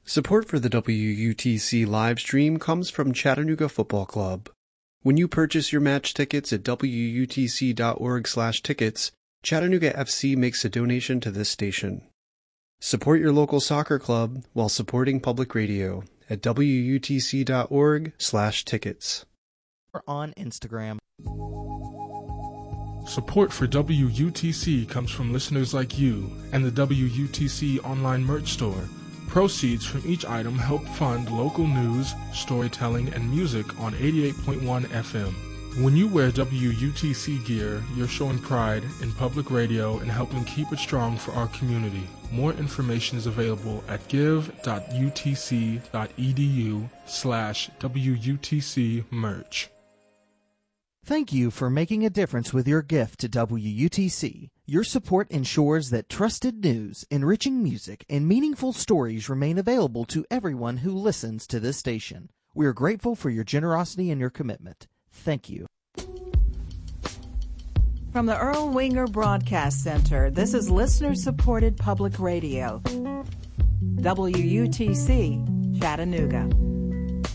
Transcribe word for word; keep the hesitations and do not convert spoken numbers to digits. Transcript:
Support for the W U T C live stream comes from Chattanooga Football Club. When you purchase your match tickets at W U T C dot org slash tickets, Chattanooga F C makes a donation to this station. Support your local soccer club while supporting public radio at W U T C dot org slash tickets. On Instagram. Support for W U T C comes from listeners like you and the W U T C online merch store. Proceeds from each item help fund local news, storytelling, and music on eighty-eight point one F M. When you wear W U T C gear, you're showing pride in public radio and helping keep it strong for our community. More information is available at give dot U T C dot E D U slash W U T C merch. Thank you for making a difference with your gift to W U T C. Your support ensures that trusted news, enriching music, and meaningful stories remain available to everyone who listens to this station. We are grateful for your generosity and your commitment. Thank you. From the Earl Winger Broadcast Center, this is listener-supported public radio. W U T C, Chattanooga.